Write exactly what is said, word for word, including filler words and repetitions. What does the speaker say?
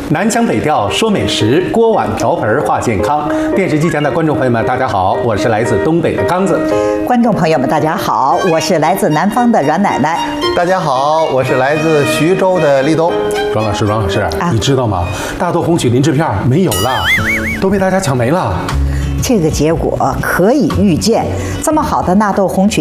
南腔北调说美食，锅碗瓢盆话健康。电视机前的观众朋友们，大家好，我是来自东北的刚子。 观众朋友们，大家好，我是来自南方的阮奶奶。 大家好，我是来自徐州的立冬。 阮老师，阮老师， 啊、 你知道吗？大豆红曲磷制片没有了，都被大家抢没了。 这个结果可以预见，这么好的纳豆红曲